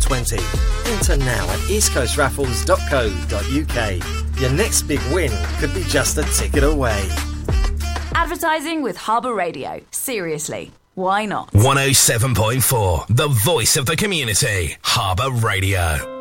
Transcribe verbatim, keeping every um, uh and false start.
twenty. Enter now at east coast raffles dot co dot uk. Your next big win could be just a ticket away. Advertising with Harbour Radio. Seriously, why not? one oh seven point four, the voice of the community. Harbour Radio.